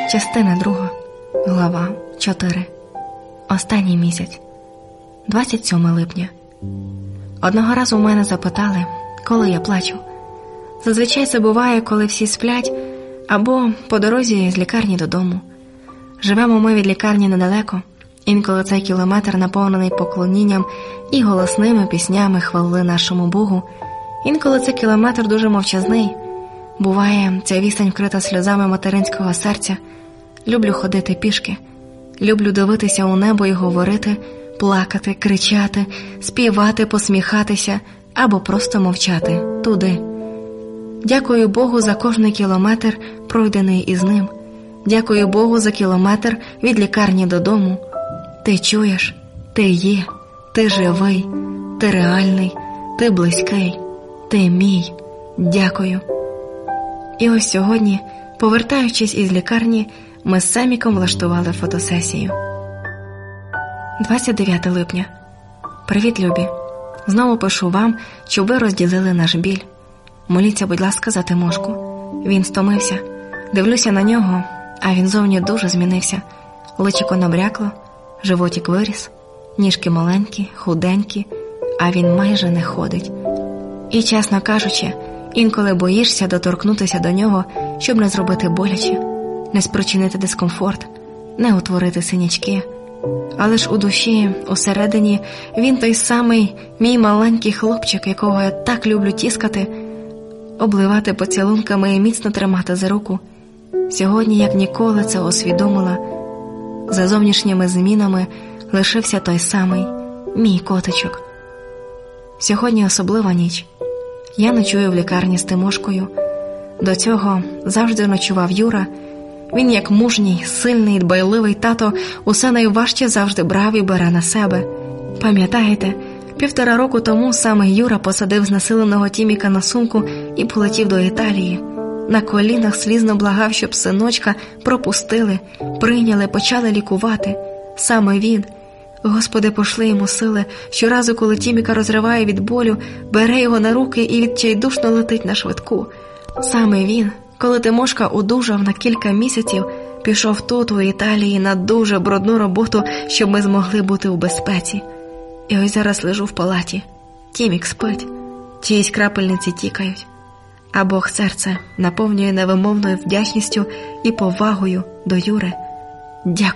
Частина 2, глава 4. Останній місяць. 27 липня. Одного разу у мене запитали, коли я плачу. Зазвичай це буває, коли всі сплять, або по дорозі з лікарні додому. Живемо ми від лікарні недалеко. Інколи цей кілометр наповнений поклонінням і голосними піснями хвали нашому Богу. Інколи цей кілометр дуже мовчазний. Буває, ця відстань вкрита сльозами материнського серця. Люблю ходити пішки. Люблю дивитися у небо і говорити, плакати, кричати, співати, посміхатися або просто мовчати туди. Дякую Богу за кожний кілометр, пройдений із ним. Дякую Богу за кілометр від лікарні додому. Ти чуєш, ти є, ти живий, ти реальний, ти близький, ти мій. Дякую. І ось сьогодні, повертаючись із лікарні, ми з Семіком влаштували фотосесію. 29 липня. Привіт, любі. Знову пишу вам, щоб ви розділили наш біль. Моліться, будь ласка, за Тимошку. Він стомився. Дивлюся на нього, а він зовні дуже змінився. Личико набрякло, животик виріс, ніжки маленькі, худенькі, а він майже не ходить. І, чесно кажучи, інколи боїшся доторкнутися до нього, щоб не зробити боляче, не спричинити дискомфорт, не утворити синячки. Але ж у душі, усередині, він той самий мій маленький хлопчик, якого я так люблю тіскати, обливати поцілунками і міцно тримати за руку. Сьогодні, як ніколи, це усвідомила. За зовнішніми змінами лишився той самий мій котичок. Сьогодні особлива ніч. Я ночую в лікарні з Тимошкою. До цього завжди ночував Юра. Він, як мужній, сильний, дбайливий тато, усе найважче завжди брав і бере на себе. Пам'ятаєте, 1,5 року тому саме Юра посадив знесиленого Тіміка на сумку і полетів до Італії. На колінах слізно благав, щоб синочка пропустили, прийняли, почали лікувати. Саме він. Господи, пошли йому сили. Щоразу, коли Тіміка розриває від болю, бере його на руки і відчайдушно летить на швидку. Саме він, коли Тимошка одужав на кілька місяців, пішов тут, у Італії, на дуже брудну роботу, щоб ми змогли бути у безпеці. І ось зараз лежу в палаті. Тімік спить, чиїсь крапельниці тікають. А Бог серце наповнює невимовною вдячністю і повагою до Юри. Дякую.